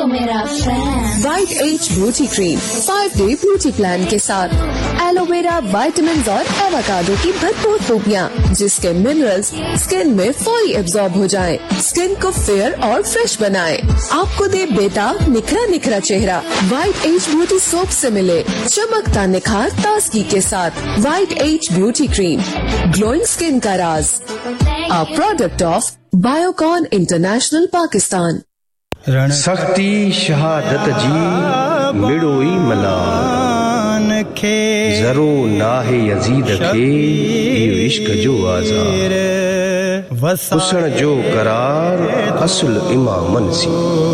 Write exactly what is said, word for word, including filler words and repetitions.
मेरा fan. White as beauty cream five day beauty plan के साथ एलोवेरा, विटामिन और एवोकाडो की भरपूर खूबियाँ, जिसके मिनरल्स स्किन में फौरी एब्जॉर्ब हो जाएं, स्किन को फेयर और फ्रेश बनाएं, आपको दे बेटा निखरा निखरा चेहरा। वाइट एज ब्यूटी सोप से मिले चमकता निखार ताजगी के साथ। White as beauty cream, glowing skin का राज, a product of Biocon international Pakistan. सख्ती शहादत जी मिड़ोई मलान खे जरो नाहे यजीद खे इहो इश्क जो आज़ार हुस्न जो करार असुल इमामन सी।